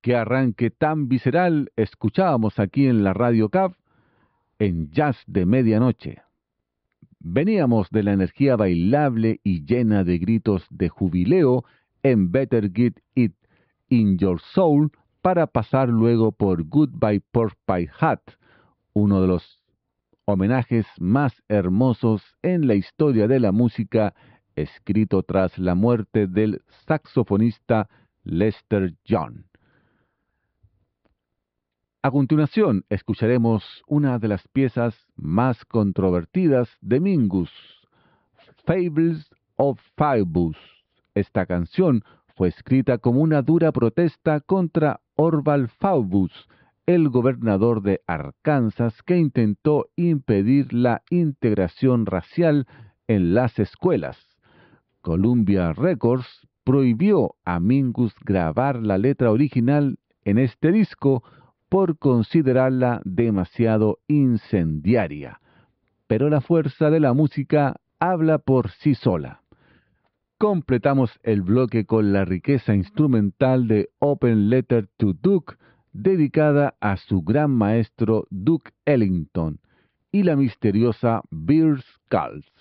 Qué arranque tan visceral escuchábamos aquí en la Radio CAF en Jazz de Medianoche. Veníamos de la energía bailable y llena de gritos de jubileo en Better Get It in Your Soul para pasar luego por Goodbye Pork Pie Hat, uno de los homenajes más hermosos en la historia de la música, escrito tras la muerte del saxofonista Lester Young. A continuación, escucharemos una de las piezas más controvertidas de Mingus, Fables of Phoebus. Esta canción fue escrita como una dura protesta contra Orval Faubus, el gobernador de Arkansas que intentó impedir la integración racial en las escuelas. Columbia Records prohibió a Mingus grabar la letra original en este disco por considerarla demasiado incendiaria. Pero la fuerza de la música habla por sí sola. Completamos el bloque con la riqueza instrumental de Open Letter to Duke, dedicada a su gran maestro Duke Ellington, y la misteriosa Beers Calls.